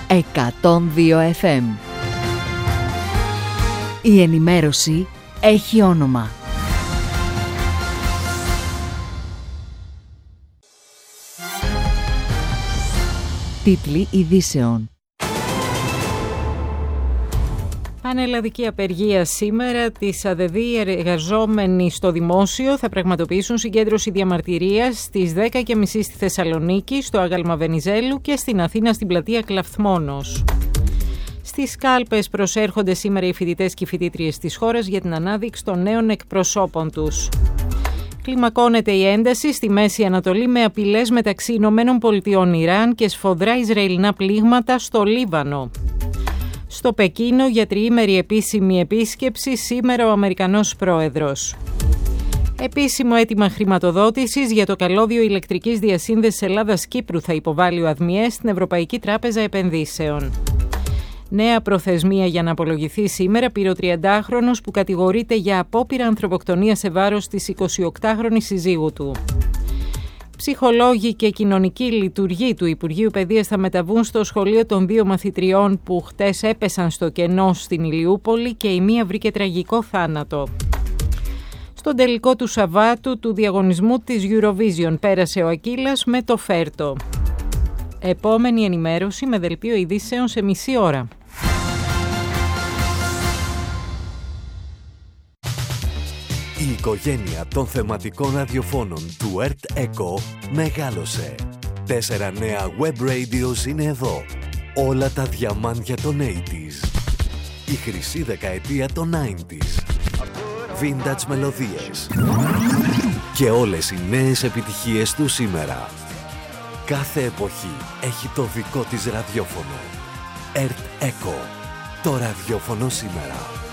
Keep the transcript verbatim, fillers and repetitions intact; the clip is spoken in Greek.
εκατόν δύο εφ εμ. Η ενημέρωση έχει όνομα. Τίτλοι ειδήσεων. Πανελλαδική απεργία σήμερα. Της ΑΔΕΔ οι εργαζόμενοι στο δημόσιο θα πραγματοποιήσουν συγκέντρωση διαμαρτυρίας στις δέκα και μισή στη Θεσσαλονίκη, στο Άγαλμα Βενιζέλου και στην Αθήνα στην πλατεία Κλαφθμόνος. Στις κάλπες προσέρχονται σήμερα οι φοιτητές και οι φοιτήτριες της χώρας για την ανάδειξη των νέων εκπροσώπων τους. Κλιμακώνεται η ένταση στη Μέση Ανατολή με απειλές μεταξύ Ηνωμένων Πολιτειών Ιράν και σφοδρά Ισραηλινά πλήγματα στο Λίβανο. Στο Πεκίνο για τριήμερη επίσημη επίσκεψη σήμερα ο Αμερικανός πρόεδρος. Επίσημο αίτημα χρηματοδότησης για το καλώδιο ηλεκτρικής διασύνδεσης Ελλάδας-Κύπρου θα υποβάλει ο ΑΔΜΙΕ στην Ευρωπαϊκή Τράπεζα Επενδύσεων. Νέα προθεσμία για να απολογηθεί σήμερα πήρε ο τριαντάχρονος που κατηγορείται για απόπειρα ανθρωποκτονία σε βάρος της εικοσιοκτάχρονης συζύγου του. Ψυχολόγοι και κοινωνικοί λειτουργοί του Υπουργείου Παιδείας θα μεταβούν στο σχολείο των δύο μαθητριών που χτες έπεσαν στο κενό στην Ηλιούπολη και η μία βρήκε τραγικό θάνατο. Στον τελικό του Σαββάτου του διαγωνισμού της Eurovision πέρασε ο Ακύλας με το Φέρτο. Επόμενη ενημέρωση με δελτίο ειδήσεων σε μισή ώρα. Η οικογένεια των θεματικών ραδιοφώνων του ΕΡΤ ΕΚΟ μεγάλωσε. Τέσσερα νέα web radios είναι εδώ. Όλα τα διαμάντια των ογδόντα. Η χρυσή δεκαετία των ενενήντα. Vintage μελωδίες. Και όλες οι νέες επιτυχίες του σήμερα. Κάθε εποχή έχει το δικό της ραδιόφωνο. ΕΡΤ ΕΚΟ. Το ραδιόφωνο σήμερα.